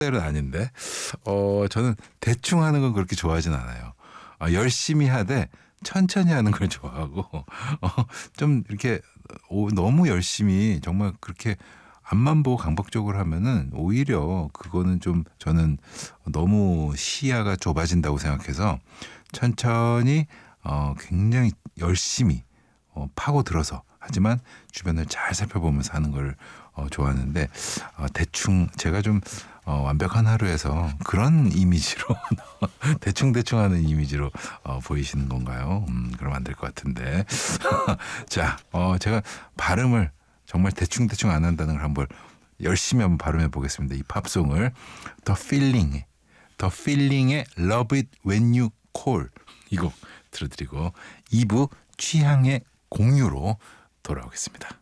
은 아닌데 저는 대충 하는 건 그렇게 좋아하진 않아요. 열심히 하되 천천히 하는 걸 좋아하고 좀 이렇게 너무 열심히 정말 그렇게 앞만 보고 강박적으로 하면은 오히려 그거는 좀 저는 너무 시야가 좁아진다고 생각해서 천천히 굉장히 열심히 파고들어서 하지만 주변을 잘 살펴보면서 하는 걸 좋아하는데 대충 제가 좀 완벽한 하루에서 그런 이미지로 대충 하는 이미지로 보이시는 건가요? 그러면 안 될 것 같은데. 자, 제가 발음을 정말 대충 안 한다는 걸 한번 열심히 한번 발음해 보겠습니다. 이 팝송을 The Feeling의 Love It When You Call 이 곡 들려드리고 2부 취향의 공유로 돌아오겠습니다.